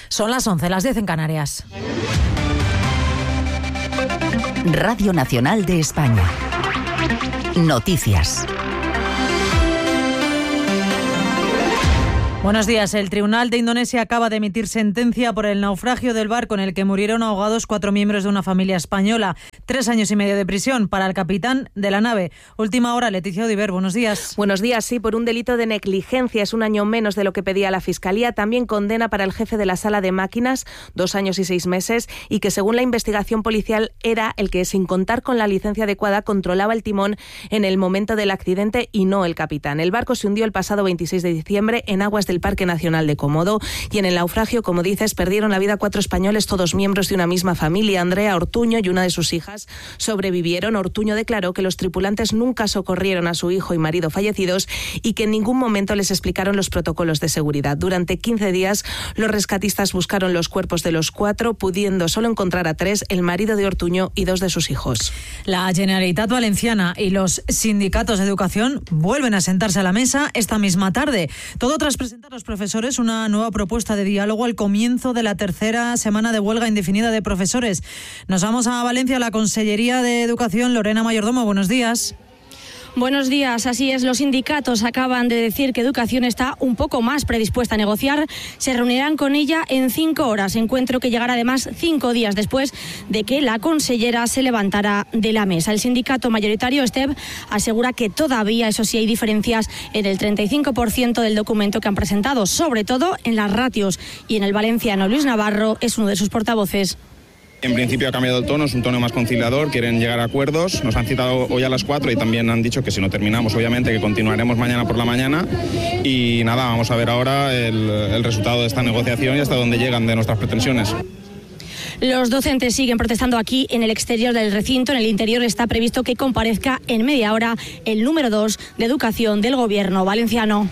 Son las 11, las 10 en Canarias. Radio Nacional de España. Noticias. Buenos días. El Tribunal de Indonesia acaba de emitir sentencia por el naufragio del barco en el que murieron ahogados 4 miembros de una familia española. 3 años y medio de prisión para el capitán de la nave. Última hora, Leticia Odiver, buenos días. Buenos días, sí, por un delito de negligencia. Es 1 año menos de lo que pedía la Fiscalía. También condena para el jefe de la sala de máquinas, 2 años y 6 meses, y que según la investigación policial era el que, sin contar con la licencia adecuada, controlaba el timón en el momento del accidente y no el capitán. El barco se hundió el pasado 26 de diciembre en aguas del Parque Nacional de Komodo y en el naufragio, como dices, perdieron la vida 4 españoles, todos miembros de una misma familia. Andrea Ortuño y una de sus hijas sobrevivieron. Ortuño declaró que los tripulantes nunca socorrieron a su hijo y marido fallecidos y que en ningún momento les explicaron los protocolos de seguridad. Durante 15 días los rescatistas buscaron los cuerpos de los 4, pudiendo solo encontrar a 3, el marido de Ortuño y 2 de sus hijos. La Generalitat Valenciana y los sindicatos de educación vuelven a sentarse a la mesa esta misma tarde. Todo tras presentar a los profesores una nueva propuesta de diálogo al comienzo de la tercera semana de huelga indefinida de profesores. Nos vamos a Valencia, a la Consellería de Educación. Lorena Mayordomo, buenos días. Buenos días, así es. Los sindicatos acaban de decir que Educación está un poco más predispuesta a negociar. Se reunirán con ella en 5 horas, encuentro que llegará además 5 días después de que la consellera se levantara de la mesa. El sindicato mayoritario, STEP, asegura que todavía, eso sí, hay diferencias en el 35% del documento que han presentado, sobre todo en las ratios. Y en el valenciano, Luis Navarro es uno de sus portavoces. En principio ha cambiado el tono, es un tono más conciliador, quieren llegar a acuerdos. Nos han citado hoy a las 4 y también han dicho que si no terminamos, obviamente, que continuaremos mañana por la mañana. Y nada, vamos a ver ahora el resultado de esta negociación y hasta dónde llegan de nuestras pretensiones. Los docentes siguen protestando aquí en el exterior del recinto. En el interior está previsto que comparezca en media hora el número 2 de Educación del Gobierno valenciano.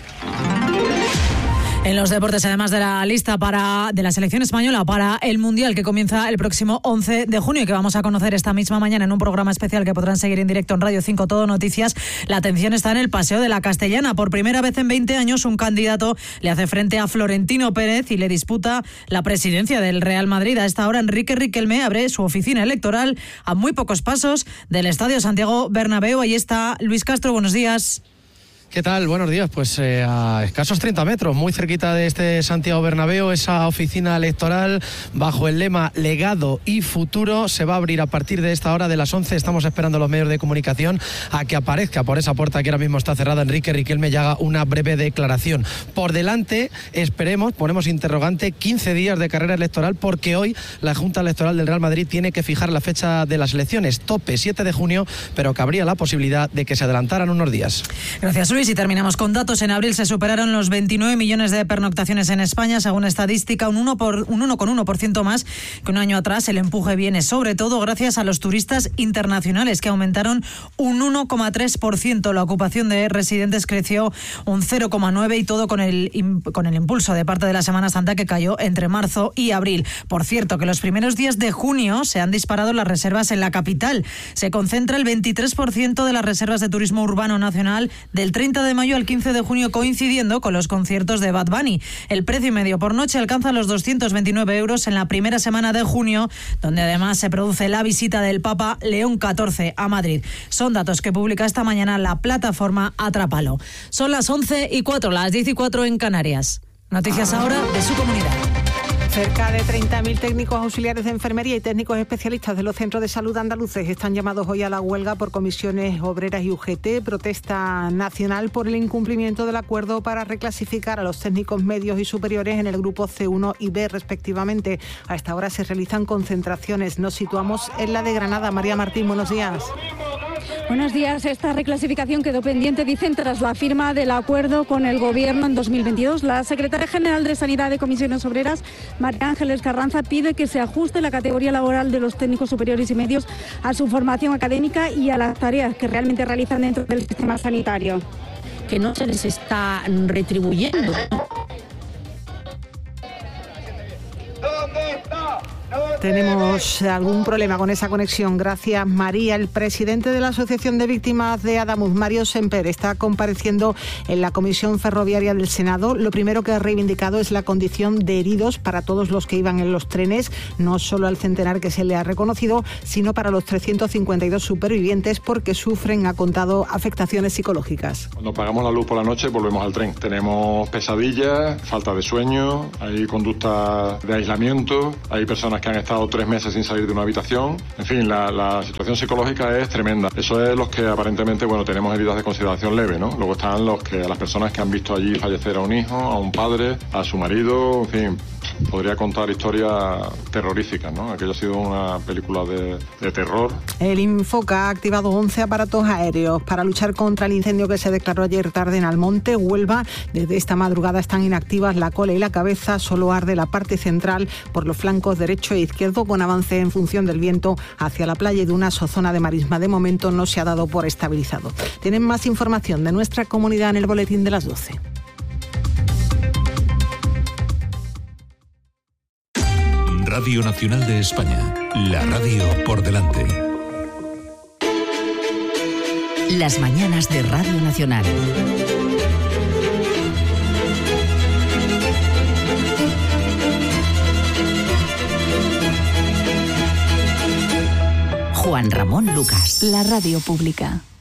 En los deportes, además de la lista de la selección española para el Mundial que comienza el próximo 11 de junio y que vamos a conocer esta misma mañana en un programa especial que podrán seguir en directo en Radio 5 Todo Noticias, la atención está en el Paseo de la Castellana. Por primera vez en 20 años un candidato le hace frente a Florentino Pérez y le disputa la presidencia del Real Madrid. A esta hora Enrique Riquelme abre su oficina electoral a muy pocos pasos del Estadio Santiago Bernabéu. Ahí está Luis Castro, buenos días. ¿Qué tal? Buenos días. Pues a escasos 30 metros, muy cerquita de este Santiago Bernabéu, esa oficina electoral bajo el lema Legado y Futuro se va a abrir a partir de esta hora de las 11. Estamos esperando los medios de comunicación a que aparezca por esa puerta que ahora mismo está cerrada Enrique Riquelme y haga una breve declaración. Por delante, esperemos, ponemos interrogante, 15 días de carrera electoral, porque hoy la Junta Electoral del Real Madrid tiene que fijar la fecha de las elecciones, tope 7 de junio, pero cabría la posibilidad de que se adelantaran unos días. Gracias, Luis. Y terminamos con datos. En abril se superaron los 29 millones de pernoctaciones en España, según estadística, un 1,1% más que un año atrás. El empuje viene sobre todo gracias a los turistas internacionales, que aumentaron un 1,3%. La ocupación de residentes creció un 0,9% y todo con el impulso de parte de la Semana Santa, que cayó entre marzo y abril. Por cierto, que los primeros días de junio se han disparado las reservas en la capital. Se concentra el 23% de las reservas de turismo urbano nacional del 30 de mayo al 15 de junio, coincidiendo con los conciertos de Bad Bunny. El precio medio por noche alcanza los 229 euros en la primera semana de junio, donde además se produce la visita del Papa León XIV a Madrid. Son datos que publica esta mañana la plataforma Atrápalo. Son las 11:04, las 10:04 en Canarias. Noticias ahora de su comunidad. Cerca de 30.000 técnicos auxiliares de enfermería y técnicos especialistas de los centros de salud andaluces están llamados hoy a la huelga por comisiones obreras y UGT. Protesta nacional por el incumplimiento del acuerdo para reclasificar a los técnicos medios y superiores en el grupo C1 y B, respectivamente. A esta hora se realizan concentraciones. Nos situamos en la de Granada. María Martín, buenos días. Buenos días. Esta reclasificación quedó pendiente, dicen, tras la firma del acuerdo con el Gobierno en 2022. La secretaria general de Sanidad de Comisiones Obreras, María Ángeles Carranza, pide que se ajuste la categoría laboral de los técnicos superiores y medios a su formación académica y a las tareas que realmente realizan dentro del sistema sanitario. Que no se les está retribuyendo. ¿Dónde está Tenemos algún problema con esa conexión. Gracias, María. El presidente de la Asociación de Víctimas de Adamuz, Mario Semper, está compareciendo en la Comisión Ferroviaria del Senado. Lo primero que ha reivindicado es la condición de heridos para todos los que iban en los trenes, no solo al centenar que se le ha reconocido, sino para los 352 supervivientes porque sufren, ha contado, afectaciones psicológicas. Cuando apagamos la luz por la noche volvemos al tren. Tenemos pesadillas, falta de sueño, hay conductas de aislamiento, hay personas que han estado 3 meses sin salir de una habitación. En fin, la situación psicológica es tremenda. Eso es los que aparentemente, tenemos heridas de consideración leve, ¿no? Luego están las personas que han visto allí fallecer a un hijo, a un padre, a su marido, en fin. Podría contar historias terroríficas, ¿no? Aquello ha sido una película de terror. El Infoca ha activado 11 aparatos aéreos para luchar contra el incendio que se declaró ayer tarde en Almonte, Huelva. Desde esta madrugada están inactivas la cola y la cabeza, solo arde la parte central por los flancos derecho e izquierdo, con avance en función del viento hacia la playa y de una zona de marisma. De momento no se ha dado por estabilizado. Tienen más información de nuestra comunidad en el boletín de las 12. Radio Nacional de España, la radio por delante. Las mañanas de Radio Nacional. Juan Ramón Lucas. La radio pública.